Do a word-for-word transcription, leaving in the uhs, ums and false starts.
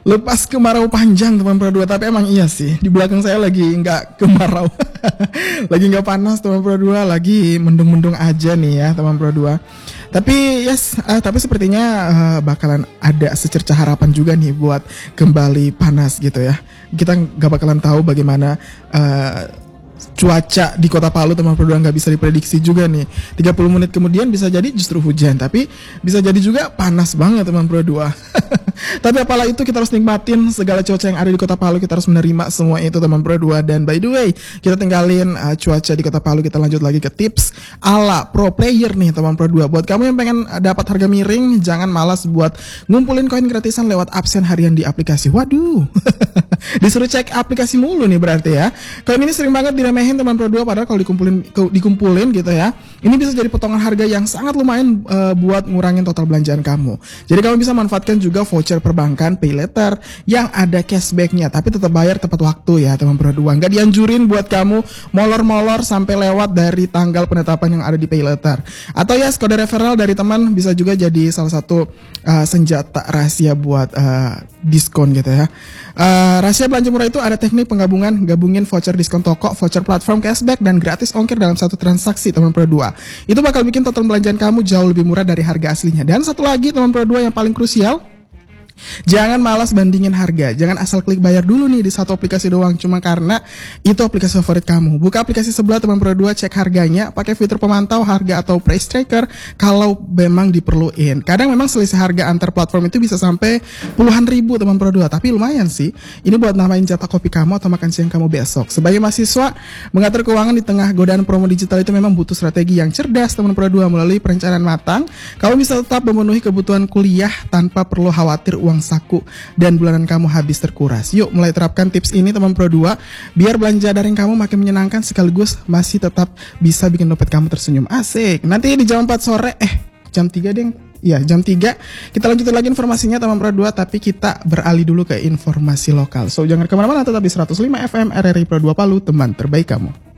Lepas kemarau panjang teman Pro dua, tapi emang iya sih, di belakang saya lagi nggak kemarau. Lagi nggak panas teman Pro dua, lagi mendung-mendung aja nih ya teman Pro dua. Tapi yes, uh, tapi sepertinya uh, bakalan ada secerca harapan juga nih buat kembali panas gitu ya. Kita nggak bakalan tahu bagaimana uh, cuaca di Kota Palu teman Pro dua, nggak bisa diprediksi juga nih. tiga puluh menit kemudian bisa jadi justru hujan, tapi bisa jadi juga panas banget teman Pro dua. Tapi apalah itu, kita harus nikmatin segala cuaca yang ada di Kota Palu, kita harus menerima semua itu teman Pro dua. Dan by the way, kita tinggalin uh, cuaca di Kota Palu, kita lanjut lagi ke tips ala pro player nih teman Pro dua. Buat kamu yang pengen dapat harga miring, jangan malas buat ngumpulin koin gratisan lewat absen harian di aplikasi. Waduh. Disuruh cek aplikasi mulu nih berarti ya. Koin ini sering banget diremehin teman Pro dua, padahal kalau dikumpulin dikumpulin gitu ya, ini bisa jadi potongan harga yang sangat lumayan uh, buat ngurangin total belanjaan kamu. Jadi kamu bisa manfaatkan juga voucher perbankan pay later yang ada cashbacknya, tapi tetap bayar tepat waktu ya teman Pro dua. Nggak dianjurin buat kamu molor-molor sampai lewat dari tanggal penetapan yang ada di pay later. Atau ya kode referral dari teman bisa juga jadi salah satu uh, senjata rahasia buat uh, diskon gitu ya. Uh, rahasia belanja murah itu ada teknik penggabungan, gabungin voucher diskon toko, voucher platform cashback, dan gratis ongkir dalam satu transaksi teman Pro dua. Itu bakal bikin total belanjaan kamu jauh lebih murah dari harga aslinya. Dan satu lagi teman Pro dua yang paling krusial, jangan malas bandingin harga. Jangan asal klik bayar dulu nih di satu aplikasi doang cuma karena itu aplikasi favorit kamu. Buka aplikasi sebelah teman Pro dua, cek harganya, pakai fitur pemantau harga atau price tracker kalau memang diperluin. Kadang memang selisih harga antar platform itu bisa sampai puluhan ribu teman Pro dua, tapi lumayan sih. Ini buat namain jatah kopi kamu atau makan siang kamu besok. Sebagai mahasiswa, mengatur keuangan di tengah godaan promo digital itu memang butuh strategi yang cerdas teman Pro dua. Melalui perencanaan matang, kamu bisa tetap memenuhi kebutuhan kuliah tanpa perlu khawatir uang saku dan bulanan kamu habis terkuras. Yuk mulai terapkan tips ini teman Pro dua, biar belanja daring kamu makin menyenangkan sekaligus masih tetap bisa bikin dompet kamu tersenyum. Asik. Nanti di jam empat sore, eh jam tiga deh. Ya, jam tiga kita lanjutin lagi informasinya teman Pro dua, tapi kita beralih dulu ke informasi lokal. So jangan kemana-mana, tetap di seratus lima F M R R I Pro dua Palu, teman terbaik kamu.